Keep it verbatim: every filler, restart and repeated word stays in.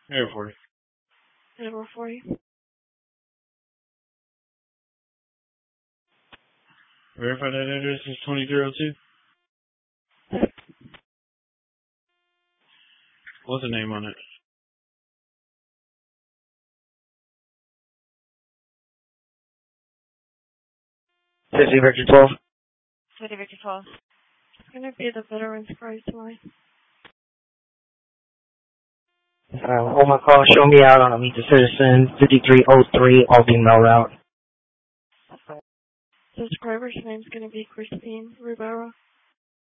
Air forty. Air forty. Verify that address is twenty oh two. What's the name on it? City Victor twelve. City Victor twelve. It's going to be the Veterans Christ line. Uh, hold my call, show me out on a Meet the Citizen, fifty-three oh three, Albany Mail Route. The subscriber's name's going to be Christine Rivera.